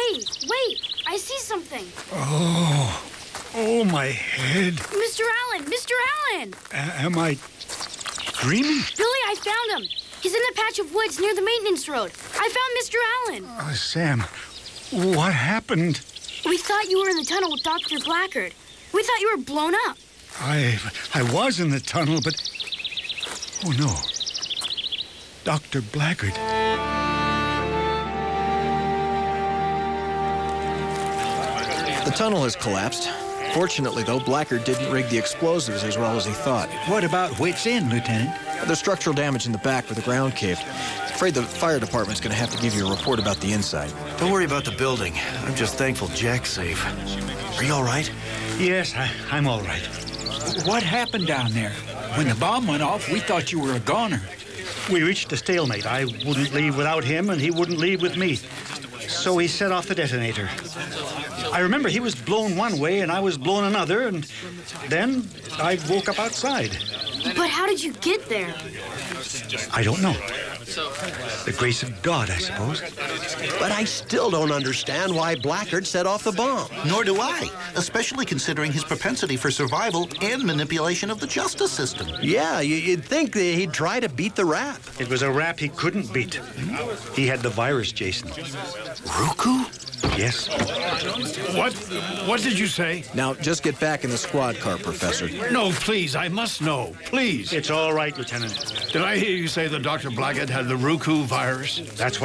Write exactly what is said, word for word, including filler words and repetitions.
Hey, wait! I see something. Oh, oh, my head. Mister Allen! Mister Allen! A- am I dreaming? Billy, I found him. He's in the patch of woods near the maintenance road. I found Mister Allen. Uh, Sam, what happened? We thought you were in the tunnel with Doctor Blackard. We thought you were blown up. I, I was in the tunnel, but... Oh, no. Doctor Blackard. The tunnel has collapsed. Fortunately, though, Blackard didn't rig the explosives as well as he thought. What about Wits End, Lieutenant? There's structural damage in the back where the ground caved. Afraid the fire department's going to have to give you a report about the inside. Don't worry about the building. I'm just thankful Jack's safe. Are you all right? Yes, I, I'm all right. What happened down there? When the bomb went off, we thought you were a goner. We reached a stalemate. I wouldn't leave without him, and he wouldn't leave with me. So he set off the detonator. I remember he was blown one way, and I was blown another, and then I woke up outside. But how did you get there? I don't know. The grace of God, I suppose. But I still don't understand why Blackard set off the bomb. Nor do I, especially considering his propensity for survival and manipulation of the justice system. Yeah, you- you'd think that he'd try to beat the rap. It was a rap he couldn't beat. He had the virus, Jason. Ruku? Yes. What? What did you say? Now, just get back in the squad car, Professor. No, please, I must know. Please. It's all right, Lieutenant. Did I hear you say that Doctor Blackett had the Ruku virus? That's what